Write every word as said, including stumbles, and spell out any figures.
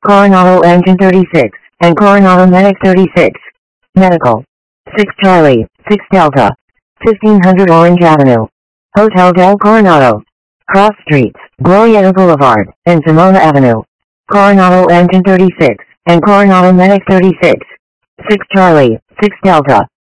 Coronado Engine thirty-six, and Coronado Medic thirty-six. Medical. six Charlie, six Delta. fifteen hundred Orange Avenue. Hotel del Coronado. Cross Streets, Glorieta Boulevard, and Simona Avenue. Coronado Engine thirty-six, and Coronado Medic thirty-six. six Charlie, six Delta.